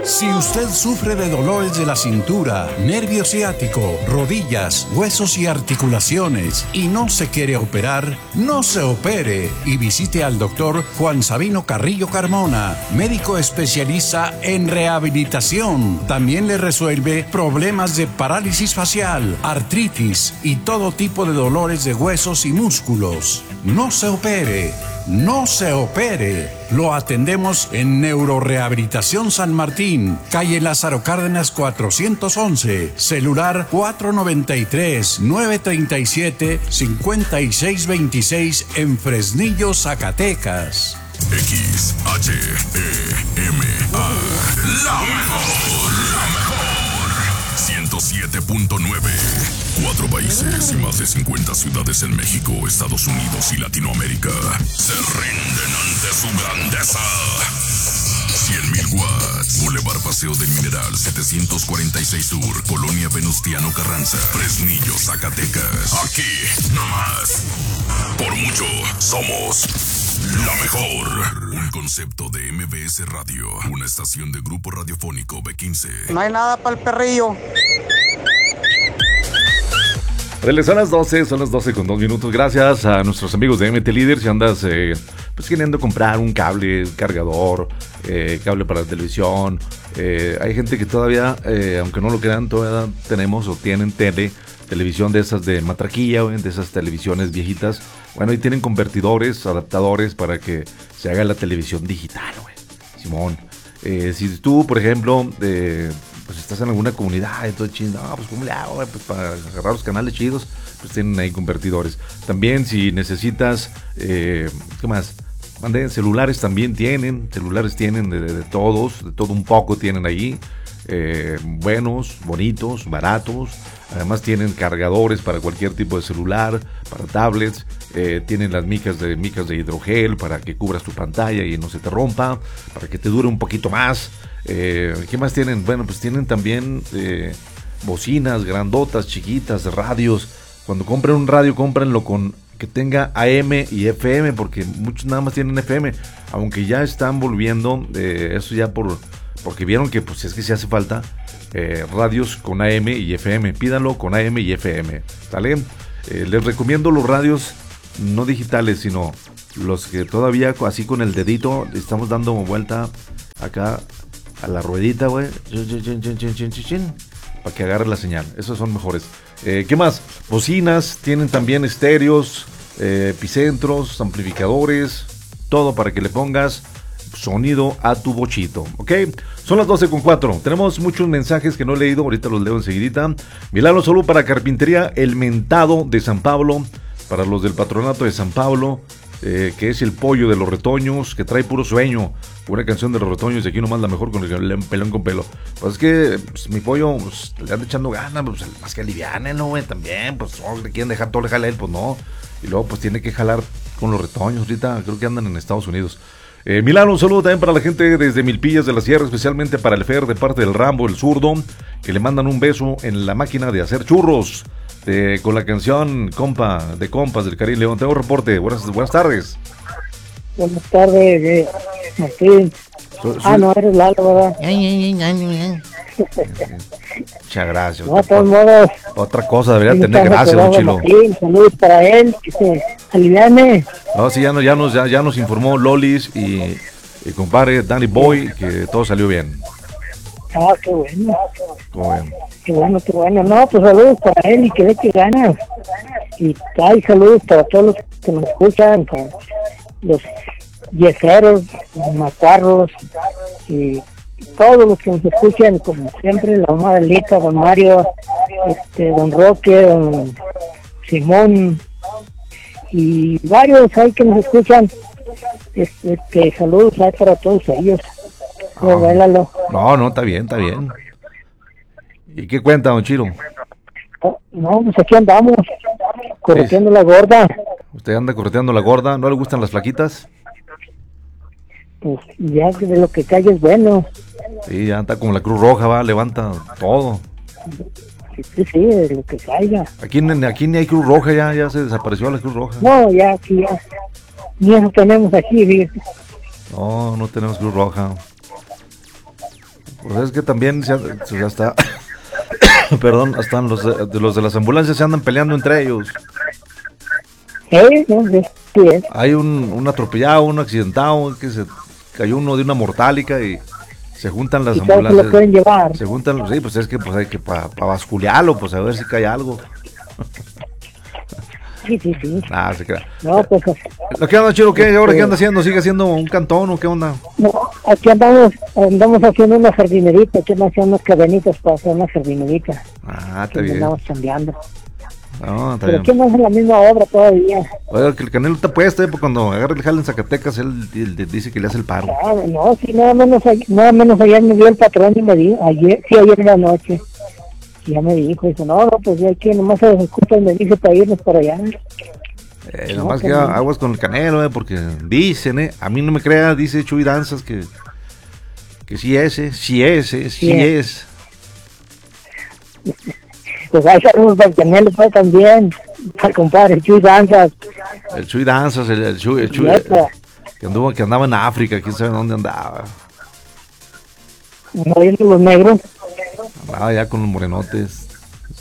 Si usted sufre de dolores de la cintura, nervio ciático, rodillas, huesos y articulaciones y no se quiere operar, no se opere y visite al doctor Juan Sabino Carrillo Carmona, médico especialista en rehabilitación. También le resuelve problemas de parálisis facial, artritis y todo tipo de dolores de huesos y músculos. No se opere. No se opere. Lo atendemos en Neurorehabilitación San Martín, calle Lázaro Cárdenas 411, celular 493-937-5626 en Fresnillo, Zacatecas. XHEMA, la mejor, 107.9. 4 países y más de 50 ciudades en México, Estados Unidos y Latinoamérica se rinden ante su grandeza. 100.000 watts. Boulevard Paseo del Mineral, 746 Sur, Colonia Venustiano Carranza, Fresnillo, Zacatecas. Aquí, nomás. Por mucho, somos la mejor. Un concepto de MBS Radio, una estación de Grupo Radiofónico B15. No hay nada para el perrillo. Son las 12 con 2 minutos. Gracias a nuestros amigos de MT Líder. Si andas pues queriendo comprar un cable, un cargador, cable para la televisión, hay gente que todavía, aunque no lo crean, todavía tenemos o tienen televisión de esas de matraquilla, de esas televisiones viejitas. Bueno, ahí tienen convertidores, adaptadores para que se haga la televisión digital, Simón. Si tú, por ejemplo, pues estás en alguna comunidad, entonces chido, no, pues ¿cómo le hago? Pues para agarrar los canales chidos, pues tienen ahí convertidores. También si necesitas, ¿qué más? Celulares también tienen, de todos, de todo un poco tienen ahí, buenos, bonitos, baratos. Además tienen cargadores para cualquier tipo de celular, para tablets, tienen las micas de hidrogel para que cubras tu pantalla y no se te rompa, para que te dure un poquito más. ¿Qué más tienen? Bueno, pues tienen también bocinas grandotas, chiquitas, radios. Cuando compren un radio, cómprenlo con que tenga AM y FM, porque muchos nada más tienen FM, aunque ya están volviendo, eso ya porque vieron que pues es que se hace falta radios con AM y FM. Pídanlo con AM y FM, ¿sale? Les recomiendo los radios no digitales, sino los que todavía así con el dedito estamos dando vuelta acá a la ruedita, para que agarre la señal. Esos son mejores. ¿Qué más? Bocinas, tienen también estéreos, epicentros, amplificadores, todo para que le pongas sonido a tu bochito, ¿ok? Son las 12:04. Tenemos muchos mensajes que no he leído, ahorita los leo enseguidita. Milagro solo para Carpintería El Mentado de San Pablo, para los del Patronato de San Pablo, que es el pollo de los retoños, que trae puro sueño. Una canción de los retoños y aquí nomás la mejor con el pelón con pelo. Pues es que pues, mi pollo pues, le anda echando ganas, pues, más que aliviánenlo, también, pues no le quieren dejar todo, le jala él, pues no. Y luego pues tiene que jalar con los retoños, ahorita creo que andan en Estados Unidos. Milano, un saludo también para la gente desde Milpillas de la Sierra, especialmente para el Fer de parte del Rambo, el zurdo, que le mandan un beso en la máquina de hacer churros, con la canción Compas del Karim León. Tengo un reporte, buenas tardes. Buenas tardes, Martín. No, eres Lalo, ¿verdad? Muchas gracias. No, de todos modos. Otra cosa, debería tener gracias, don Chilo. Martín, saludos para él, que se aliviane. No, sí, ya nos informó Lolis y compadre Danny Boy que todo salió bien. Ah, qué bueno. Qué bueno. Qué bueno. No, pues saludos para él y que le eche ganas. Y hay saludos para todos los que nos escuchan, para los yeseros, los macuarros y todos los que nos escuchan, como siempre, la mamá de Lita, don Mario, don Roque, don Simón y varios hay que nos escuchan. Saludos hay para todos ellos. No, está bien. ¿Y qué cuenta, don Chiro? No, pues aquí andamos, correteando la gorda. ¿Usted anda correteando la gorda? ¿No le gustan las flaquitas? Pues ya de lo que cae es bueno. Sí, ya está como la Cruz Roja, levanta todo. Sí, de lo que caiga. Aquí ni hay Cruz Roja, ya se desapareció la Cruz Roja. No, ya ni eso tenemos aquí, fíjate. No tenemos Cruz Roja. Pues es que también hasta perdón, hasta los de las ambulancias se andan peleando entre ellos. No, sí es. Hay un atropellado, un accidentado, que se cayó uno de una mortálica y se juntan las Y todos se ambulancias. lo pueden llevar. Se juntan, sí, pues es que pues hay que para basculearlo, pues a ver si cae algo. Sí. Se queda. No, pues ¿Lo que anda, Chiro? ¿Qué? ¿Ahora qué anda haciendo? ¿Sigue haciendo un cantón o qué onda? no, aquí andamos haciendo una jardinerita, aquí andamos haciendo unas cadenitas para hacer una jardinerita. Está Aquí bien. andamos cambiando. No, está Pero bien. aquí andamos en la misma obra todavía. Oiga, que el Canelo está puesto, porque cuando agarra el jale en Zacatecas, él dice que le hace el paro. No, sí, nada menos ayer me dio el patrón y me dijo, ayer en la noche. Y ya me dijo, no, pues ya aquí nomás se desocupa y me dice para irnos para allá. Nomás que aguas con el Canelo, porque dicen, a mí no me crea, dice Chuy Danzas que sí es. Pues hay saludos para el Canelo pues, también, al compadre Chuy Danzas. El Chuy Danzas, el Chuy que andaba en África, quién sabe dónde andaba. No viendo los negros. Andaba ya con los morenotes.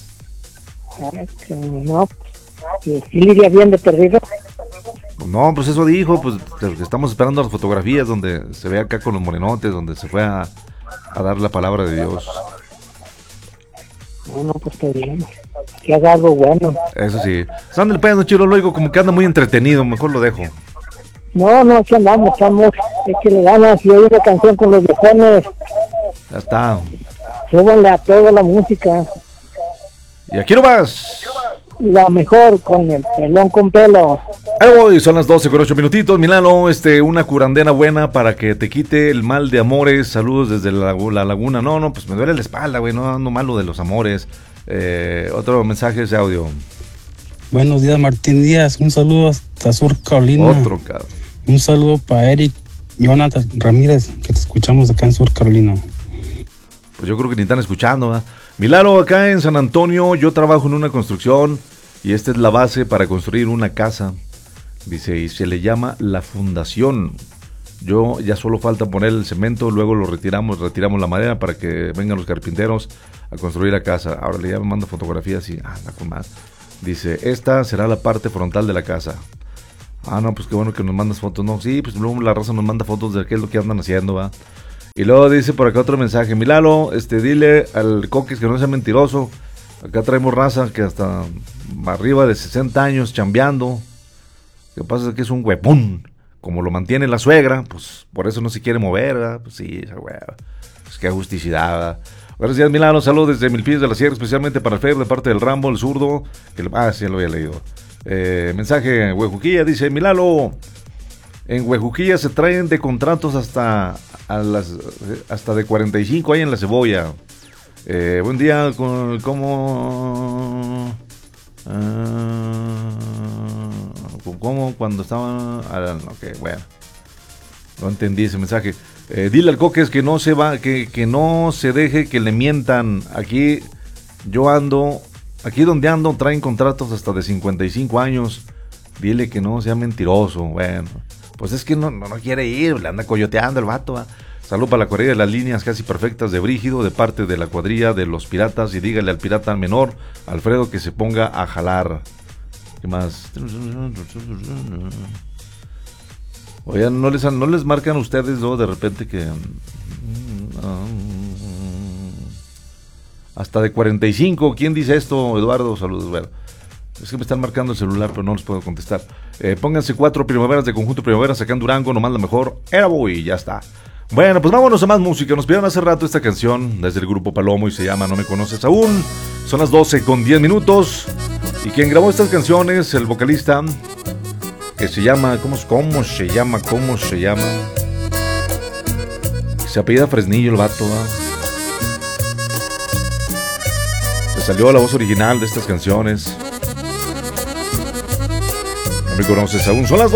No, sí le iría bien de perdido. No, pues eso dijo, pues estamos esperando las fotografías donde se ve acá con los morenotes, donde se fue a dar la palabra de Dios. No, pues está bien. Que haga algo bueno. Eso sí. Sandra el pedo, Chiro, lo digo como que anda muy entretenido, mejor lo dejo. No, aquí andamos, échale ganas. Y hay una canción con los viejones. Ya está. Súbanle a toda la música. Y aquí nomás. La mejor con el pelón con pelo. Ahí voy, son las 12:08 Milano, una curandera buena para que te quite el mal de amores. Saludos desde la laguna. No, pues me duele la espalda, güey, no ando malo de los amores. Otro mensaje de audio. Buenos días, Martín Díaz. Un saludo hasta Sur Carolina. Otro, cabrón. Un saludo para Eric Jonathan Ramírez, que te escuchamos acá en Sur Carolina. Pues yo creo que ni están escuchando, ¿eh? Milano, acá en San Antonio, yo trabajo en una construcción y esta es la base para construir una casa. Dice, y se le llama la fundación. Yo ya solo falta poner el cemento, luego lo retiramos la madera para que vengan los carpinteros a construir la casa. Ahora ya me manda fotografías y anda con más. Dice, esta será la parte frontal de la casa. No, pues qué bueno que nos mandas fotos. No, sí, pues luego la raza nos manda fotos de qué es lo que andan haciendo, va. Y luego dice por acá otro mensaje, Milano, dile al Coquis que no sea mentiroso. Acá traemos raza que hasta arriba de 60 años chambeando. Lo que pasa es que es un huepón. Como lo mantiene la suegra, pues por eso no se quiere mover, ¿verdad? Pues sí, esa hueva. Pues qué ajusticidad, ¿verdad? Buenos días, Milano, saludos desde Milpillas de la Sierra, especialmente para el Fer, de parte del Rambo, el zurdo. Sí, ya lo había leído. Mensaje, Huejuquilla, dice, Milano, en Huejuquilla se traen de contratos hasta de 45 ahí en la Cebolla. Buen día, ¿cómo cuando estaban? Ok, bueno, no entendí ese mensaje. Dile al Coques que no se va, que no se deje que le mientan. Aquí donde ando traen contratos hasta de 55 años. Dile que no sea mentiroso. Bueno, pues es que no quiere ir, le anda coyoteando el vato, ¿va? Salud para la cuadrilla de las líneas casi perfectas de Brígido, de parte de la cuadrilla de los piratas. Y dígale al pirata menor, Alfredo, que se ponga a jalar. ¿Qué más? Oigan, ¿no les marcan ustedes, no, de repente que hasta de 45? ¿Quién dice esto, Eduardo? Saludos, bueno. Es que me están marcando el celular, pero no les puedo contestar. Pónganse 4 primaveras de Conjunto Primaveras acá en Durango, nomás la mejor. Era voy, ya está. Bueno, pues vámonos a más música. Nos pidieron hace rato esta canción desde el grupo Palomo y se llama No Me Conoces Aún. Son las 12:10. Y quien grabó estas canciones, el vocalista, que se llama, ¿cómo se llama? Se apellida Fresnillo el vato, ¿va? Se salió la voz original de estas canciones. No me conoces aún. Son las